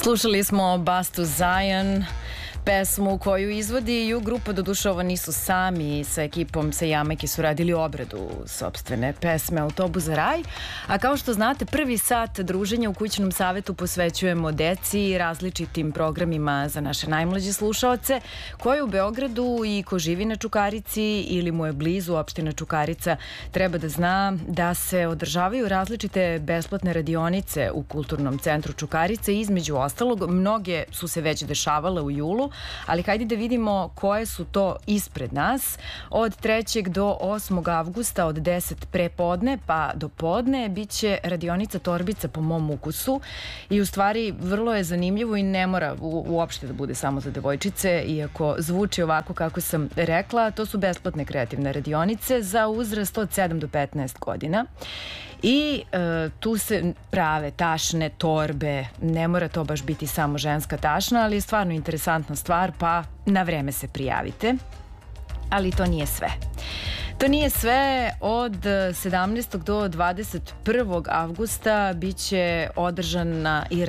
Slušali smo Bastu Zajan, pesmu koju izvodi ju grupa, doduše ovo nisu sami, sa ekipom sa Jamajke su radili obradu sopstvene pesme Autobus za raj, a kao što znate, prvi sat druženja u kućnom savetu posvećujemo deci i različitim programima za naše najmlađe slušaoce, koje u Beogradu i ko živi na Čukarici ili mu je blizu opština Čukarica treba da zna da se održavaju različite besplatne radionice u Kulturnom centru Čukarice. Između ostalog, mnoge su se već dešavale u julu, ali hajde da vidimo koje su to ispred nas. Od 3. do 8. avgusta od 10 prepodne pa do podne biće radionica Torbica po mom ukusu i u stvari vrlo je zanimljivo i ne mora uopšte da bude samo za devojčice, iako zvuči ovako kako sam rekla. To su besplatne kreativne radionice za uzrast od 7 do 15 godina. I tu se prave tašne, torbe, ne mora to baš biti samo ženska tašna, ali je stvarno interesantna stvar, pa na vreme se prijavite. Ali to nije sve. To nije sve. Od 17. do 21. avgusta biće održana i